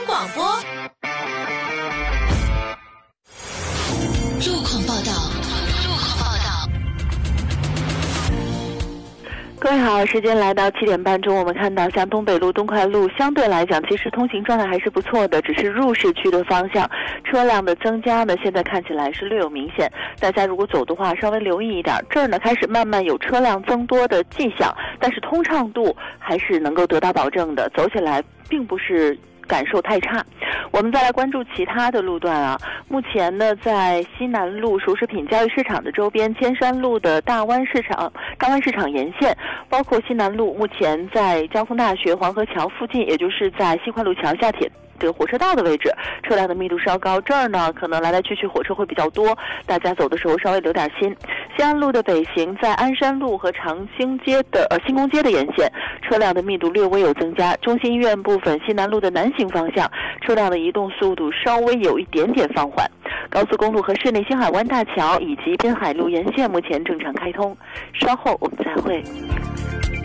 广播。路况报道。 各位好，时间来到7点半钟，我们看到像东北路、东快路相对来讲其实通行状态还是不错的，只是入市区的方向车辆的增加呢，现在看起来是略有明显，大家如果走的话稍微留意一点，这儿呢开始慢慢有车辆增多的迹象，但是通畅度还是能够得到保证的，走起来并不是感受太差。我们再来关注其他的路段啊。目前呢，在西南路熟食品交易市场的周边，千山路的大湾市场沿线，包括西南路，目前在交通大学黄河桥附近，也就是在西快路桥下这个火车道的位置，车辆的密度稍高，这儿呢可能来来去去火车会比较多，大家走的时候稍微留点心。西安路的北行，在鞍山路和长兴街的新宫街的沿线，车辆的密度略微有增加。中心医院部分西南路的南行方向，车辆的移动速度稍微有一点点放缓。高速公路和市内星海湾大桥以及滨海路沿线目前正常开通。稍后我们再会。